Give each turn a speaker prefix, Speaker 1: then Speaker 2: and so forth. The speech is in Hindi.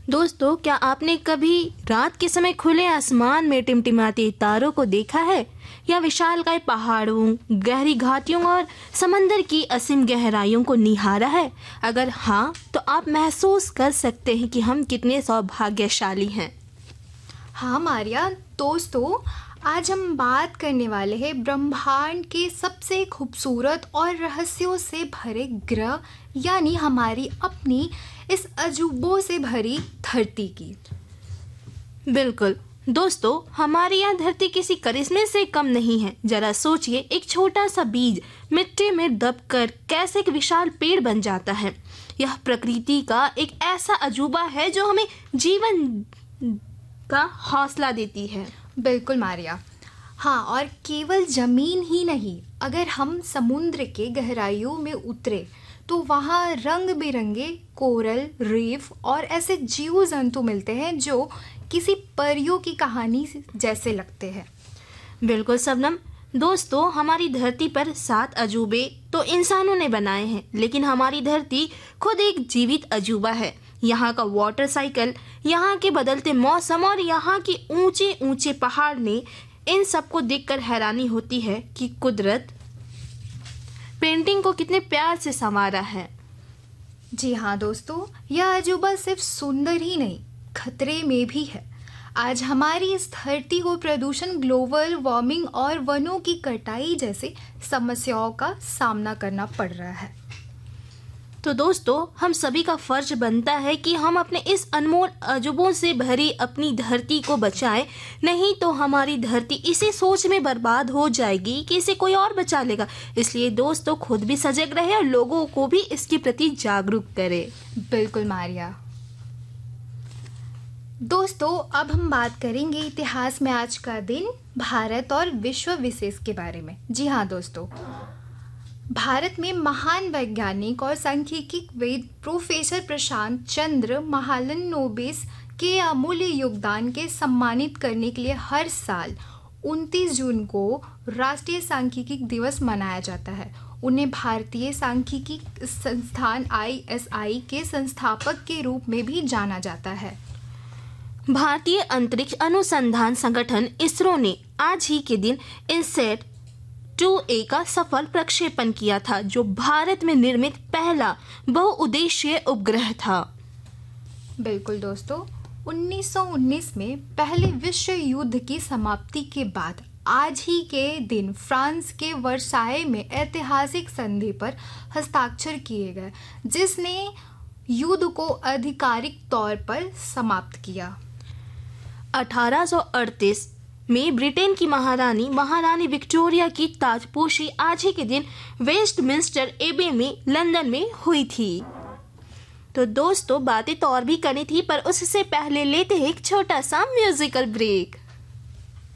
Speaker 1: दोस्तों, क्या आपने कभी रात के समय खुले आसमान में टिमटिमाते तारों को देखा है, या विशालकाय पहाड़ों, गहरी घाटियों और समंदर की असीम गहराइयों को निहारा है? अगर हाँ, तो आप महसूस कर सकते हैं कि हम कितने सौभाग्यशाली हैं।
Speaker 2: हाँ मारिया, दोस्तों आज हम बात करने वाले हैं ब्रह्मांड के सबसे खूबसूरत और रहस्यों से भरे ग्रह यानी हमारी अपनी इस अजूबों से भरी धरती की।
Speaker 1: बिल्कुल दोस्तों, हमारी यह धरती किसी करिश्मे से कम नहीं है। जरा सोचिए, एक छोटा सा बीज मिट्टी में दबकर कैसे एक विशाल पेड़ बन जाता है। यह प्रकृति का एक ऐसा अजूबा है जो हमें जीवन का हौसला देती है।
Speaker 2: बिल्कुल मारिया। हाँ, और केवल जमीन ही नहीं, अगर हम समुद्र के गहराइयों में उतरे तो वहाँ रंग बिरंगे कोरल रीफ और ऐसे जीव जंतु मिलते हैं जो किसी परियों की कहानी जैसे लगते हैं।
Speaker 1: बिल्कुल शबनम। दोस्तों, हमारी धरती पर 7 अजूबे तो इंसानों ने बनाए हैं, लेकिन हमारी धरती खुद एक जीवित अजूबा है। यहाँ का वाटर साइकिल, यहाँ के बदलते मौसम और यहाँ के ऊंचे ऊंचे पहाड़ ने इन सबको देखकर हैरानी होती है कि कुदरत पेंटिंग को कितने प्यार से संवारा है।
Speaker 2: जी हाँ दोस्तों, यह अजूबा सिर्फ सुंदर ही नहीं, खतरे में भी है। आज हमारी इस धरती को प्रदूषण, ग्लोबल वार्मिंग और वनों की कटाई जैसी समस्याओं का सामना करना पड़ रहा है।
Speaker 1: तो दोस्तों, हम सभी का फर्ज बनता है कि हम अपने इस अनमोल अजूबों से भरी अपनी धरती को बचाएं, नहीं तो हमारी धरती इसी सोच में बर्बाद हो जाएगी कि इसे कोई और बचा लेगा। इसलिए दोस्तों, खुद भी सजग रहे और लोगों को भी इसके प्रति जागरूक करें।
Speaker 2: बिल्कुल मारिया। दोस्तों, अब हम बात करेंगे इतिहास में आज का दिन, भारत और विश्व विशेष के बारे में। जी हाँ दोस्तों, भारत में महान वैज्ञानिक और सांख्यिकी वेद प्रोफेसर प्रशांत चंद्र महालनोबिस के अमूल्य योगदान के सम्मानित करने के लिए हर साल 29 जून को राष्ट्रीय सांख्यिकी दिवस मनाया जाता है। उन्हें भारतीय सांख्यिकी संस्थान ISI के संस्थापक के रूप में भी जाना जाता है।
Speaker 1: भारतीय अंतरिक्ष अनुसंधान संगठन इसरो ने आज ही के दिन इनसेट 2A का सफल प्रक्षेपण किया था, जो भारत में निर्मित पहला बहुउद्देशीय उपग्रह था।
Speaker 2: बिल्कुल दोस्तों, 1919 में पहले विश्व युद्ध की समाप्ति के बाद आज ही के दिन फ्रांस के वर्साय में ऐतिहासिक संधि पर हस्ताक्षर किए गए, जिसने युद्ध को आधिकारिक तौर पर समाप्त किया।
Speaker 1: 1838 में ब्रिटेन की महारानी विक्टोरिया की ताजपोशी आज ही के दिन वेस्टमिंस्टर एबे में लंदन में हुई थी। तो दोस्तों, बातें तो और भी करनी थी, पर उससे पहले लेते हैं एक छोटा सा म्यूजिकल ब्रेक।